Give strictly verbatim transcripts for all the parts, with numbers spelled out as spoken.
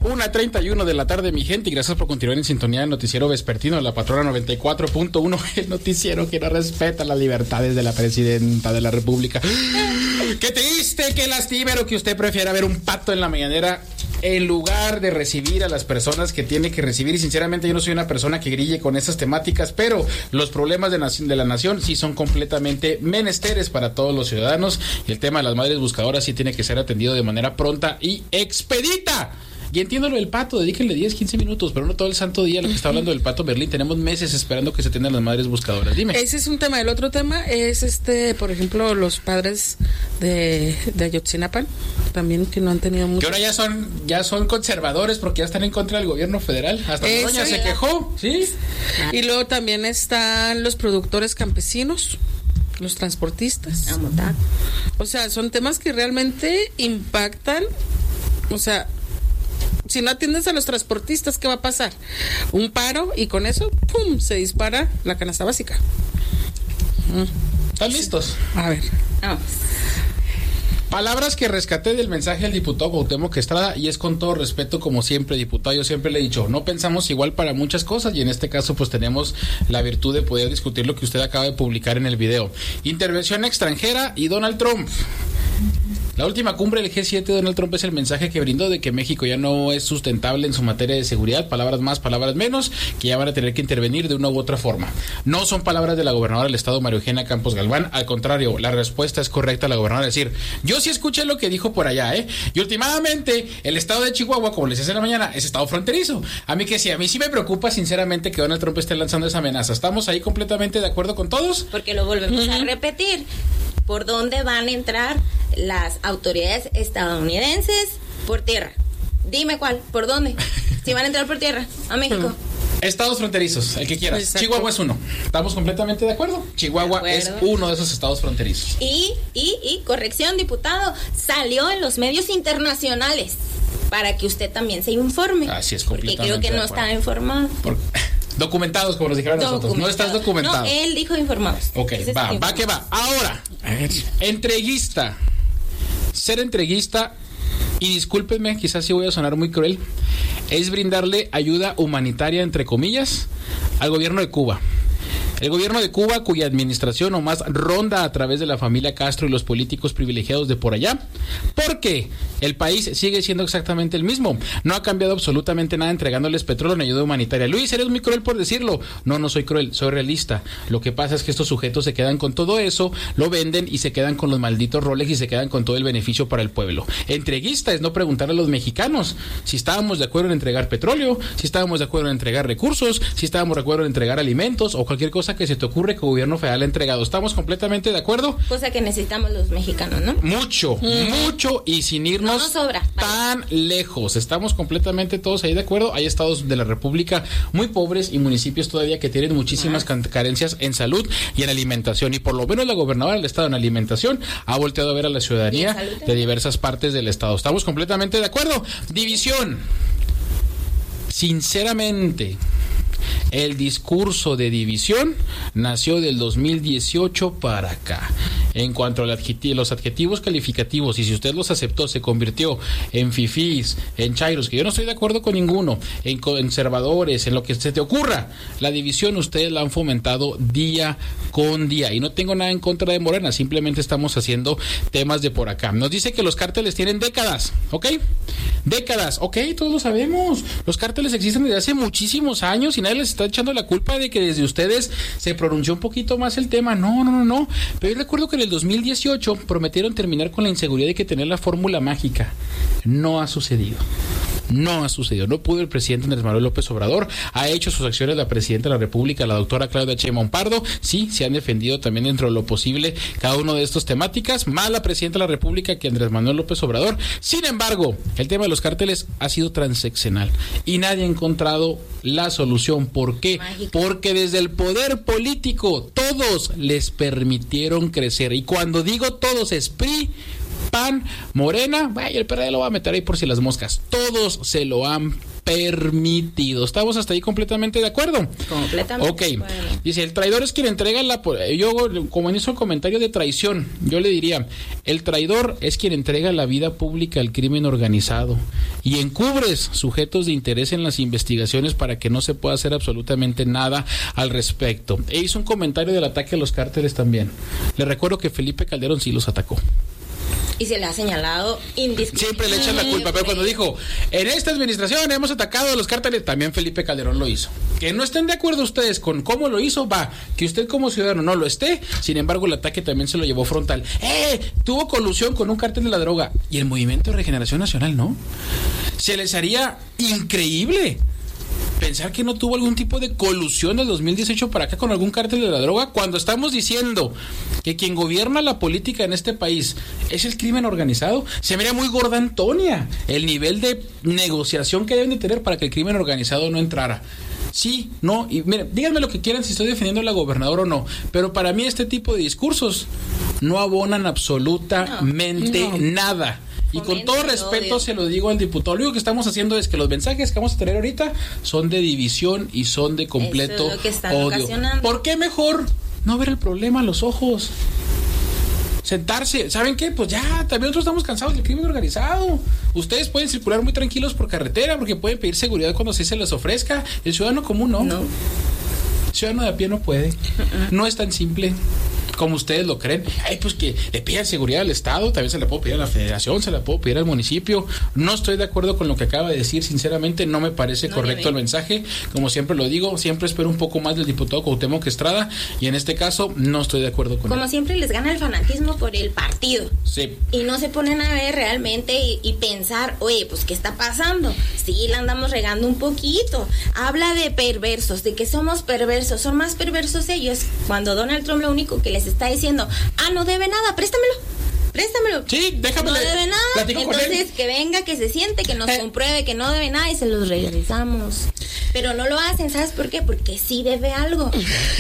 una treinta y uno de la tarde, mi gente, y gracias por continuar en sintonía del noticiero vespertino de la Patrona noventa y cuatro punto uno, el noticiero que no respeta las libertades de la presidenta de la República. Qué triste, qué lastimero que usted prefiera ver un pato en la mañanera en lugar de recibir a las personas que tiene que recibir. Y sinceramente yo no soy una persona que grille con esas temáticas, pero los problemas de, nación, de la nación sí son completamente menesteres para todos los ciudadanos, y el tema de las madres buscadoras sí tiene que ser atendido de manera pronta y expedita. Y entiendo lo del pato, dedíquenle diez, quince minutos, pero no todo el santo día lo que está hablando del pato Berlín. Tenemos meses esperando que se atiendan las madres buscadoras. Dime. Ese es un tema. El otro tema es, este, por ejemplo, los padres de, de Ayotzinapa, también que no han tenido mucho. Que ahora ya son, ya son conservadores porque ya están en contra del gobierno federal. Hasta Doña se quejó, ¿sí? Y luego también están los productores campesinos, los transportistas. O sea, son temas que realmente impactan. O sea, si no atiendes a los transportistas, ¿qué va a pasar? Un paro y con eso, ¡pum!, se dispara la canasta básica. ¿Están listos? A ver. Vamos. Palabras que rescaté del mensaje del diputado Cuauhtémoc Estrada, y es con todo respeto, como siempre, diputado, yo siempre le he dicho, no pensamos igual para muchas cosas, y en este caso pues tenemos la virtud de poder discutir lo que usted acaba de publicar en el video. Intervención extranjera y Donald Trump. La última cumbre del G siete, Donald Trump, es el mensaje que brindó de que México ya no es sustentable en su materia de seguridad, palabras más, palabras menos, que ya van a tener que intervenir de una u otra forma. No son palabras de la gobernadora del estado, María Eugenia Campos Galván, al contrario, la respuesta es correcta a la gobernadora, decir, yo sí escuché lo que dijo por allá, ¿eh? Y últimamente, el estado de Chihuahua, como les decía en la mañana, es estado fronterizo. A mí que sí, a mí sí me preocupa sinceramente que Donald Trump esté lanzando esa amenaza. ¿Estamos ahí completamente de acuerdo con todos? Porque lo volvemos uh-huh. a repetir. ¿Por dónde van a entrar las autoridades estadounidenses? Por tierra. Dime cuál, ¿por dónde? Si van a entrar por tierra, a México. Estados fronterizos, el que quieras. Exacto. Chihuahua es uno. ¿Estamos completamente de acuerdo? Chihuahua de acuerdo. Es uno de esos estados fronterizos. Y, y, y, corrección, diputado, salió en los medios internacionales para que usted también se informe. Así es, completamente. Porque creo que no estaba informado. Por... Documentados, como nos dijeron nosotros. No estás documentado. No, él dijo informados. Ok, Ese va, va que va. Ahora, entreguista. Ser entreguista, y discúlpenme, quizás sí voy a sonar muy cruel, es brindarle ayuda humanitaria, entre comillas, al gobierno de Cuba. El gobierno de Cuba, cuya administración nomás ronda a través de la familia Castro y los políticos privilegiados de por allá, porque el país sigue siendo exactamente el mismo. No ha cambiado absolutamente nada entregándoles petróleo en ayuda humanitaria. Luis, eres muy cruel por decirlo. No, no soy cruel, soy realista. Lo que pasa es que estos sujetos se quedan con todo eso, lo venden y se quedan con los malditos Rolex y se quedan con todo el beneficio para el pueblo. Entreguista es no preguntar a los mexicanos si estábamos de acuerdo en entregar petróleo, si estábamos de acuerdo en entregar recursos, si estábamos de acuerdo en entregar alimentos o cualquier cosa que se te ocurre que el gobierno federal ha entregado. ¿Estamos completamente de acuerdo? Cosa que necesitamos los mexicanos, ¿no? Mucho, mm. mucho, y sin irnos no nos sobra, tan vale. lejos. Estamos completamente todos ahí de acuerdo. Hay estados de la República muy pobres y municipios todavía que tienen muchísimas ah. carencias en salud y en alimentación, y por lo menos la gobernadora del estado en alimentación ha volteado a ver a la ciudadanía de diversas partes del estado. ¿Estamos completamente de acuerdo? División. Sinceramente, el discurso de división nació del dos mil dieciocho para acá. En cuanto a los adjetivos calificativos, y si usted los aceptó, se convirtió en fifís, en chairos, que yo no estoy de acuerdo con ninguno, en conservadores, en lo que se te ocurra. La división ustedes la han fomentado día con día, y no tengo nada en contra de Morena, simplemente estamos haciendo temas de por acá. Nos dice que los cárteles tienen décadas, ¿ok? Décadas, ok, todos lo sabemos. Los cárteles existen desde hace muchísimos años y nadie les está echando la culpa de que desde ustedes se pronunció un poquito más el tema. No, no, no, no. Pero yo recuerdo que en el dos mil dieciocho prometieron terminar con la inseguridad de que tener la fórmula mágica. No ha sucedido. No ha sucedido. No pudo el presidente Andrés Manuel López Obrador. Ha hecho sus acciones la presidenta de la República, la doctora Claudia Sheinbaum Pardo. Sí, se han defendido también dentro de lo posible cada uno de estas temáticas. Más la presidenta de la República que Andrés Manuel López Obrador. Sin embargo, el tema de los cárteles ha sido transeccional y nadie ha encontrado la solución. ¿Por qué? Mágica. Porque desde el poder político todos les permitieron crecer. Y cuando digo todos es P R I, P A N, Morena, vaya, el P R D lo va a meter ahí por si las moscas. Todos se lo han permitido. ¿Estamos hasta ahí completamente de acuerdo? Completamente. Ok. Bueno. Dice, el traidor es quien entrega la... Yo, como hizo el comentario de traición, yo le diría, el traidor es quien entrega la vida pública al crimen organizado y encubres sujetos de interés en las investigaciones para que no se pueda hacer absolutamente nada al respecto. E hizo un comentario del ataque a los cárteles también. Le recuerdo que Felipe Calderón sí los atacó. Y se le ha señalado indiscutiblemente. Siempre le echan la culpa, pero cuando dijo, en esta administración hemos atacado a los cárteles, también Felipe Calderón lo hizo. Que no estén de acuerdo ustedes con cómo lo hizo, va, que usted como ciudadano no lo esté, sin embargo el ataque también se lo llevó frontal. ¡Eh! Tuvo colusión con un cártel de la droga. Y el Movimiento de Regeneración Nacional, ¿no? Se les haría increíble pensar que no tuvo algún tipo de colusión del dos mil dieciocho para acá con algún cártel de la droga, cuando estamos diciendo que quien gobierna la política en este país es el crimen organizado. Se me haría muy gorda Antonia el nivel de negociación que deben de tener para que el crimen organizado no entrara. Sí, no, y miren, díganme lo que quieran si estoy defendiendo a la gobernadora o no, pero para mí este tipo de discursos no abonan absolutamente no, no. nada. Y con todo respeto se lo digo al diputado, lo único que estamos haciendo es que los mensajes que vamos a tener ahorita son de división y son de completo odio. ¿Por qué mejor no ver el problema a los ojos? Sentarse, ¿saben qué? Pues ya, también nosotros estamos cansados del crimen organizado. Ustedes pueden circular muy tranquilos por carretera porque pueden pedir seguridad cuando se les ofrezca. El ciudadano común no. no. El ciudadano de a pie no puede. Uh-uh. No es tan simple como ustedes lo creen. Ay, pues que le pidan seguridad al Estado, también se la puedo pedir a la Federación, se la puedo pedir al municipio. No estoy de acuerdo con lo que acaba de decir, sinceramente no me parece no correcto el mensaje. Como siempre lo digo, siempre espero un poco más del diputado Cuauhtémoc Estrada y en este caso no estoy de acuerdo con Como él. siempre les gana el fanatismo por el partido. Sí. Y no se ponen a ver realmente y, y pensar, oye, pues ¿qué está pasando? Sí, la andamos regando un poquito. Habla de perversos, de que somos perversos, son más perversos ellos. Cuando Donald Trump lo único que les está diciendo, ah, no debe nada, préstamelo, préstamelo. Sí, déjame. No debe nada, entonces que venga, que se siente, que nos eh. compruebe que no debe nada y se los regresamos. Pero no lo hacen, ¿sabes por qué? Porque sí debe algo.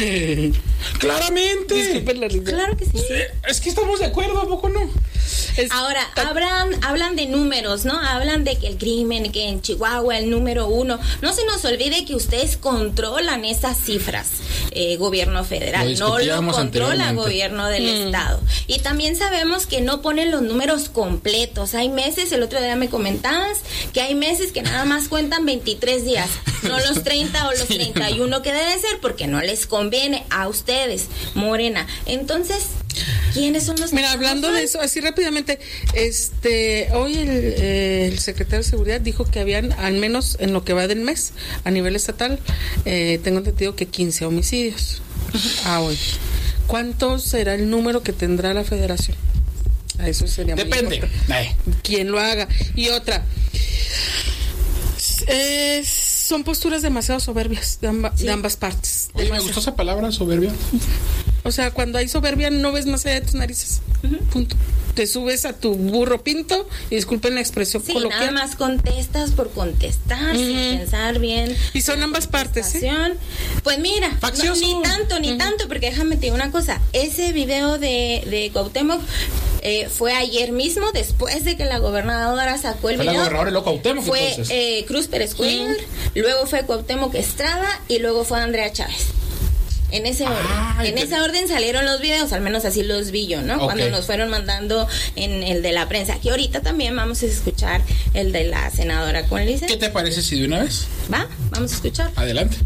Claramente. Claro que sí. Es que estamos de acuerdo, ¿a poco no? Es Ahora, tan... hablan, hablan de números, ¿no? Hablan de que el crimen, que en Chihuahua el número uno. No se nos olvide que ustedes controlan esas cifras, eh, gobierno federal. Lo no lo controla el gobierno del mm. estado. Y también sabemos que no ponen los números completos. Hay meses, el otro día me comentabas, que hay meses que nada más cuentan veintitrés días. No los treinta o los sí. treinta y uno que debe ser, porque no les conviene a ustedes, Morena. Entonces, ¿quiénes son los? Mira, hablando de eso, así rápidamente, este, hoy el, eh, el secretario de Seguridad dijo que habían, al menos en lo que va del mes, a nivel estatal, eh, tengo entendido que quince homicidios a hoy. ¿Cuánto será el número que tendrá la Federación? A eso sería muy Depende. importante. ¿Quién lo haga? Y otra, eh, son posturas demasiado soberbias de, amba, sí. de ambas partes. Oye, me gustó esa palabra, soberbia. O sea, cuando hay soberbia no ves más allá de tus narices. Uh-huh. Punto. Te subes a tu burro pinto y disculpen la expresión sí, coloquial. Nada más contestas por contestar, uh-huh. sin pensar bien. Y son ambas partes, ¿sí? Pues mira, no, ni tanto, ni uh-huh. tanto, porque déjame te digo una cosa. Ese video de, de Cuauhtémoc eh, fue ayer mismo, después de que la gobernadora sacó el fue video. La gobernadora de Cuauhtémoc, fue eh, Cruz Pérez Cuellar, uh-huh. luego fue Cuauhtémoc Estrada y luego fue Andrea Chávez. En ese orden, ah, en ese orden salieron los videos, al menos así los vi yo, ¿no? Okay. Cuando nos fueron mandando en el de la prensa. Que ahorita también vamos a escuchar el de la senadora Conlise. ¿Qué te parece si de una vez? Va, vamos a escuchar. Adelante.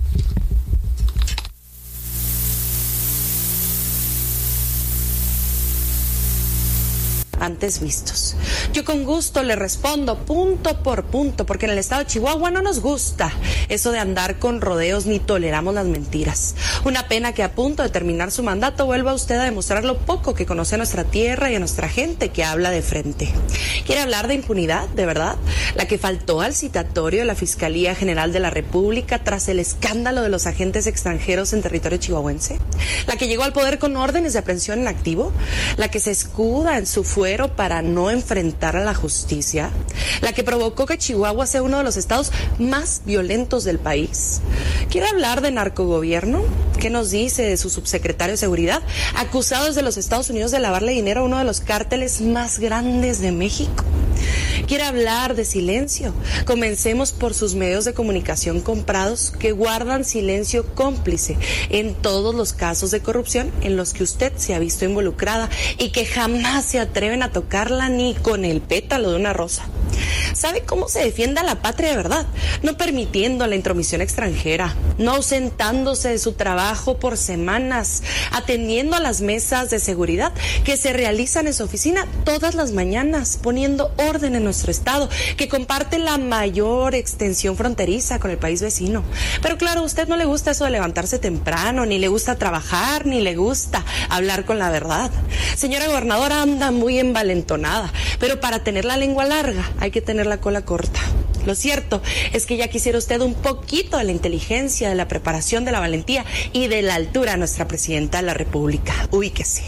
Antes vistos. Yo con gusto le respondo punto por punto, porque en el estado de Chihuahua no nos gusta eso de andar con rodeos ni toleramos las mentiras. Una pena que a punto de terminar su mandato vuelva usted a demostrar lo poco que conoce a nuestra tierra y a nuestra gente que habla de frente. ¿Quiere hablar de impunidad, de verdad? La que faltó al citatorio de la Fiscalía General de la República tras el escándalo de los agentes extranjeros en territorio chihuahuense. La que llegó al poder con órdenes de aprehensión en activo. La que se escuda en su fuero para no enfrentar a la justicia, la que provocó que Chihuahua sea uno de los estados más violentos del país. ¿Quiere hablar de narcogobierno? ¿Qué nos dice de su subsecretario de Seguridad, acusado desde los Estados Unidos de lavarle dinero a uno de los cárteles más grandes de México? ¿Quiere hablar de silencio? Comencemos por sus medios de comunicación comprados que guardan silencio cómplice en todos los casos de corrupción en los que usted se ha visto involucrada y que jamás se atreven a tocarla ni con el pétalo de una rosa. ¿Sabe cómo se defiende a la patria de verdad? No permitiendo la intromisión extranjera, no ausentándose de su trabajo por semanas, atendiendo a las mesas de seguridad que se realizan en su oficina todas las mañanas, poniendo orden en nuestro estado, que comparte la mayor extensión fronteriza con el país vecino. Pero claro, a usted no le gusta eso de levantarse temprano, ni le gusta trabajar, ni le gusta hablar con la verdad. Señora gobernadora, anda muy envalentonada, pero para tener la lengua larga hay que tener la cola corta. Lo cierto es que ya quisiera usted un poquito de la inteligencia, de la preparación, de la valentía y de la altura de nuestra presidenta de la República. Ubíquese.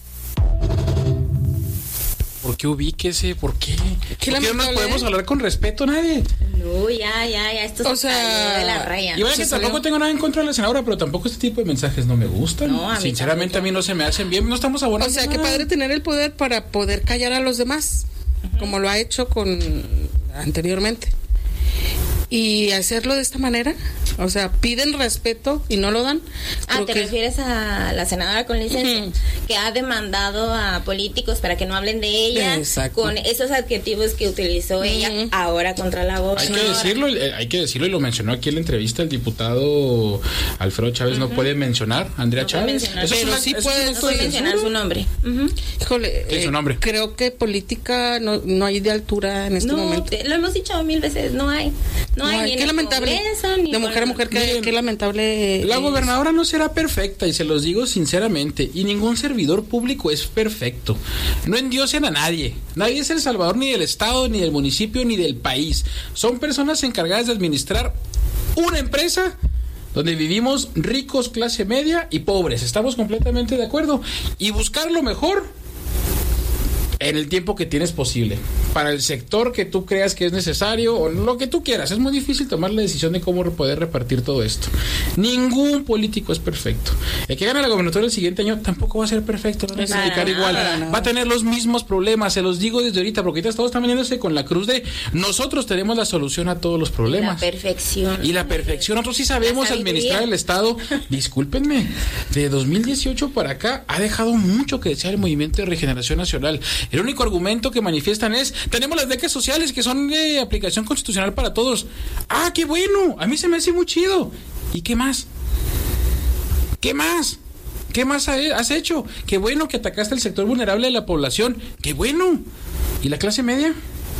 ¿Por qué ubíquese? ¿Por qué? ¿Por qué no podemos hablar con respeto a nadie? No, ya, ya, ya, esto o se sea, salió de la raya. Y vaya que tampoco tengo nada en contra de la senadora, pero tampoco este tipo de mensajes no me gustan. No, a mí Sinceramente tampoco. A mí no se me hacen bien, no estamos abonando. O sea, nada. qué padre tener el poder para poder callar a los demás, uh-huh. como lo ha hecho con anteriormente. Y hacerlo de esta manera, o sea, piden respeto y no lo dan. Ah, Creo ¿te que... refieres a la senadora con licencia? Uh-huh. Que ha demandado a políticos para que no hablen de ella. Exacto. Con esos adjetivos que utilizó uh-huh. ella ahora contra la gobernadora. Hay que decirlo, hay que decirlo y lo mencionó aquí en la entrevista el diputado Alfredo Chávez. Uh-huh. No puede mencionar a Andrea no Chávez. Mencionar, pero una, sí puede, no puede mencionar su nombre. Uh-huh. Híjole, ¿qué es su nombre? Eh, creo que política no, no hay de altura en este no, momento. Te, lo hemos dicho mil veces, no hay. No, no hay, hay. Qué lamentable. Congreso, de mujer a mujer, qué, qué lamentable. La es. gobernadora no será perfecta, y se los digo sinceramente, y ningún servidor público es perfecto. No endiosen a nadie. Nadie es el salvador ni del estado, ni del municipio, ni del país. Son personas encargadas de administrar una empresa donde vivimos ricos, clase media y pobres. Estamos completamente de acuerdo. Y buscar lo mejor en el tiempo que tienes posible, para el sector que tú creas que es necesario o lo que tú quieras. Es muy difícil tomar la decisión de cómo poder repartir todo esto. Ningún político es perfecto. El que gane la gobernatura el siguiente año tampoco va a ser perfecto, no va a explicar igual, va a tener los mismos problemas, se los digo desde ahorita, porque ahorita todos están veniéndose con la cruz de nosotros tenemos la solución a todos los problemas. La perfección. Y la perfección, nosotros sí sabemos administrar el Estado. Discúlpenme, de dos mil dieciocho para acá ha dejado mucho que desear el Movimiento de Regeneración Nacional. El único argumento que manifiestan es, tenemos las becas sociales que son de aplicación constitucional para todos. Ah, qué bueno, a mí se me hace muy chido. ¿Y qué más? ¿Qué más? ¿Qué más has hecho? Qué bueno que atacaste el sector vulnerable de la población. Qué bueno. ¿Y la clase media?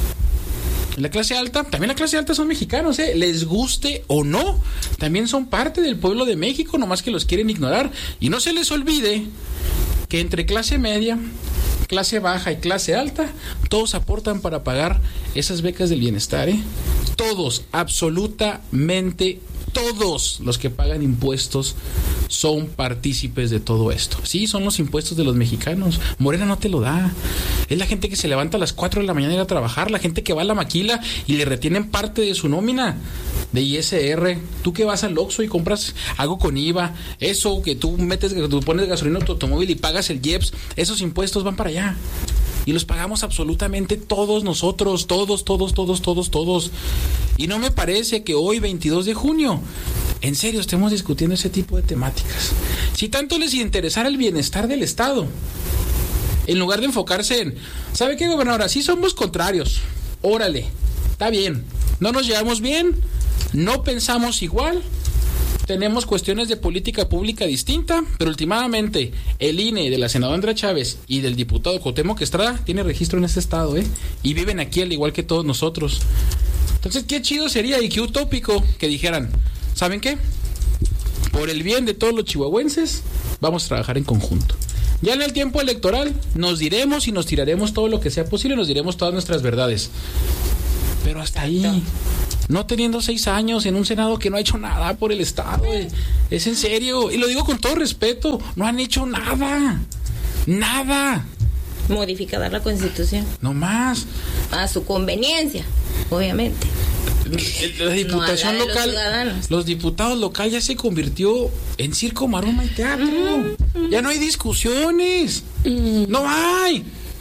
La clase alta, también la clase alta son mexicanos, ¿eh? Les guste o no, también son parte del pueblo de México, nomás que los quieren ignorar. Y no se les olvide que entre clase media, clase baja y clase alta, todos aportan para pagar esas becas del bienestar, ¿eh? Todos, absolutamente todos los que pagan impuestos son partícipes de todo esto. Sí, son los impuestos de los mexicanos. Morena no te lo da. Es la gente que se levanta a las cuatro de la mañana a ir a trabajar, la gente que va a la maquila y le retienen parte de su nómina de I S R. Tú que vas al Oxxo y compras algo con I V A, eso que tú metes, que tú pones gasolina en tu automóvil y pagas el I E P S, esos impuestos van para allá. Y los pagamos absolutamente todos nosotros, todos, todos, todos, todos, todos. Y no me parece que hoy, veintidós de junio, en serio estemos discutiendo ese tipo de temáticas. Si tanto les interesara el bienestar del Estado, en lugar de enfocarse en, ¿sabe qué, gobernadora? Sí somos contrarios. Órale, está bien. No nos llevamos bien, no pensamos igual, tenemos cuestiones de política pública distinta, pero últimamente el I N E de la senadora Andrea Chávez y del diputado Cuauhtémoc Estrada tiene registro en este estado, ¿eh? Y viven aquí al igual que todos nosotros. Entonces, qué chido sería y qué utópico que dijeran, ¿saben qué? Por el bien de todos los chihuahuenses, vamos a trabajar en conjunto. Ya en el tiempo electoral nos diremos y nos tiraremos todo lo que sea posible, nos diremos todas nuestras verdades. Pero hasta ahí, no teniendo seis años en un Senado que no ha hecho nada por el Estado, eh. Es en serio, y lo digo con todo respeto, no han hecho nada, nada. Modificar la Constitución. No más. A su conveniencia, obviamente. La diputación no local, los, los diputados locales ya se convirtió en circo, maroma y teatro. Uh-huh. Ya no hay discusiones, uh-huh. No hay.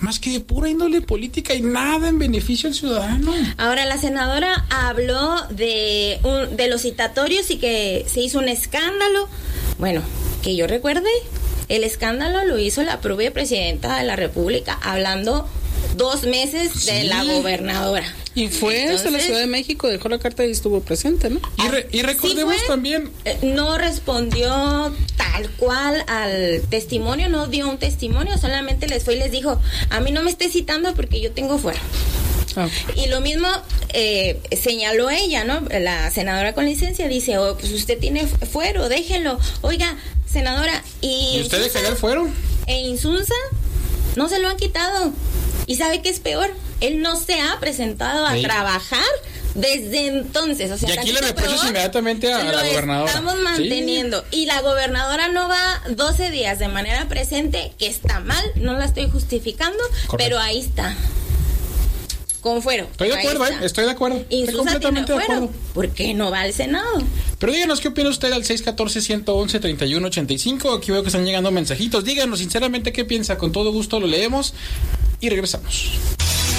más que de pura índole política y nada en beneficio al ciudadano. Ahora, la senadora habló de, un, de los citatorios y que se hizo un escándalo. Bueno, que yo recuerde, el escándalo lo hizo la propia presidenta de la República, hablando dos meses sí. de la gobernadora. Y fue Entonces, hasta la Ciudad de México, dejó la carta y estuvo presente, ¿no? Y, re, y recordemos sí fue, también... No respondió tal cual al testimonio, no dio un testimonio, solamente les fue y les dijo, a mí no me esté citando porque yo tengo fuero. Okay. Y lo mismo eh, señaló ella, ¿no? La senadora con licencia dice, oh, pues usted tiene fuero, déjelo. Oiga, senadora, ¿y, ¿Y usted dejaría el fuero? E Insunza no se lo han quitado. ¿Y sabe qué es peor? Él no se ha presentado a sí. trabajar desde entonces. O sea, y aquí le reprochas inmediatamente a, a la gobernadora. Estamos manteniendo. Sí. Y la gobernadora no va doce días de manera presente, que está mal, no la estoy justificando, Correcto. Pero ahí está. Con fuero. Estoy de acuerdo, ¿eh? Estoy de acuerdo. Y estoy completamente fuero, de acuerdo. ¿Por qué no va al Senado? Pero díganos qué opina usted al seis uno cuatro, uno uno, tres uno ocho cinco. Aquí veo que están llegando mensajitos. Díganos sinceramente qué piensa. Con todo gusto lo leemos y regresamos.